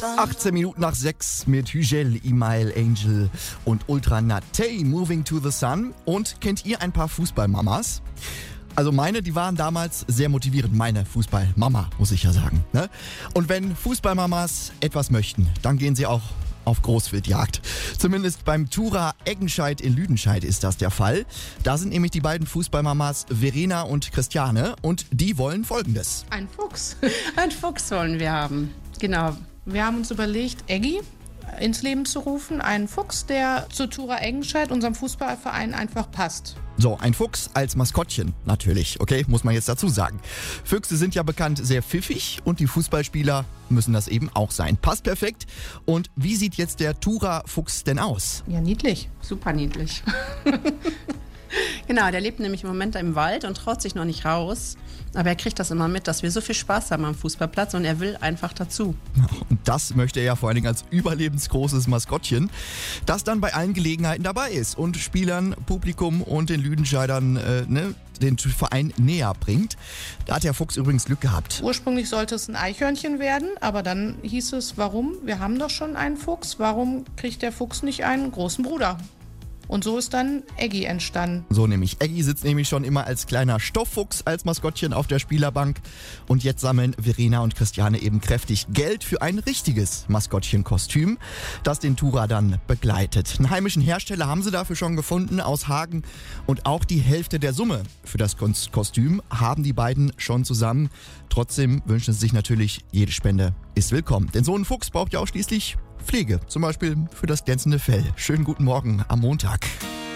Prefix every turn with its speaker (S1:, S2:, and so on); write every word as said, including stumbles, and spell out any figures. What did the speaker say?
S1: achtzehn Minuten nach sechs mit Hügel, Email, Angel und Ultra Natey, Moving to the Sun. Und kennt ihr ein paar Fußballmamas? Also meine, die waren damals sehr motivierend. Meine Fußballmama, muss ich ja sagen. Ne? Und wenn Fußballmamas etwas möchten, dann gehen sie auch auf Großwildjagd. Zumindest beim Tura Eggenscheid in Lüdenscheid ist das der Fall. Da sind nämlich die beiden Fußballmamas Verena und Christiane und die wollen Folgendes.
S2: Ein Fuchs. Ein Fuchs wollen wir haben. Genau. Wir haben uns überlegt, Eggi ins Leben zu rufen. Einen Fuchs, der zu Tura Eggenscheid, unserem Fußballverein, einfach passt.
S1: So, ein Fuchs als Maskottchen natürlich, okay, muss man jetzt dazu sagen. Füchse sind ja bekannt sehr pfiffig und die Fußballspieler müssen das eben auch sein. Passt perfekt. Und wie sieht jetzt der Tura-Fuchs denn aus?
S2: Ja, niedlich.
S3: Super niedlich. Genau, der lebt nämlich im Moment im Wald und traut sich noch nicht raus. Aber er kriegt das immer mit, dass wir so viel Spaß haben am Fußballplatz und er will einfach dazu.
S1: Und das möchte er ja vor allen Dingen als überlebensgroßes Maskottchen, das dann bei allen Gelegenheiten dabei ist und Spielern, Publikum und den Lüdenscheidern äh, ne, den Verein näher bringt. Da hat der Fuchs übrigens Glück gehabt.
S2: Ursprünglich sollte es ein Eichhörnchen werden, aber dann hieß es, warum? Wir haben doch schon einen Fuchs. Warum kriegt der Fuchs nicht einen großen Bruder? Und so ist dann Eggi entstanden.
S1: So nämlich. Eggi sitzt nämlich schon immer als kleiner Stofffuchs als Maskottchen auf der Spielerbank. Und jetzt sammeln Verena und Christiane eben kräftig Geld für ein richtiges Maskottchenkostüm, das den Tura dann begleitet. Einen heimischen Hersteller haben sie dafür schon gefunden aus Hagen. Und auch die Hälfte der Summe für das Kostüm haben die beiden schon zusammen. Trotzdem wünschen sie sich natürlich, jede Spende ist willkommen. Denn so ein Fuchs braucht ja auch schließlich Pflege, zum Beispiel für das glänzende Fell. Schönen guten Morgen am Montag.